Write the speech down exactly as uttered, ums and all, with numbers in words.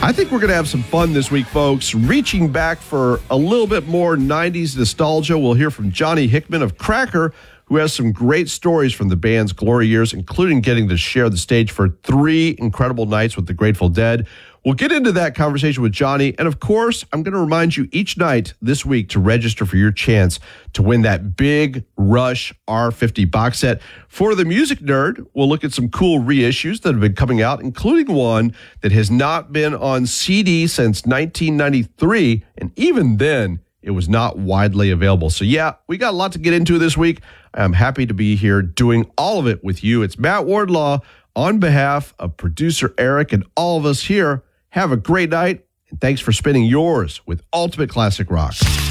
I think we're going to have some fun this week, folks. Reaching back for a little bit more nineties nostalgia, we'll hear from Johnny Hickman of Cracker, who has some great stories from the band's glory years, including getting to share the stage for three incredible nights with the Grateful Dead. We'll get into that conversation with Johnny. And of course, I'm going to remind you each night this week to register for your chance to win that big Rush R fifty box set. For the music nerd, we'll look at some cool reissues that have been coming out, including one that has not been on C D since nineteen ninety-three. And even then, it was not widely available. So yeah, we got a lot to get into this week. I'm happy to be here doing all of it with you. It's Matt Wardlaw on behalf of producer Eric and all of us here. Have a great night, and thanks for spending yours with Ultimate Classic Rock.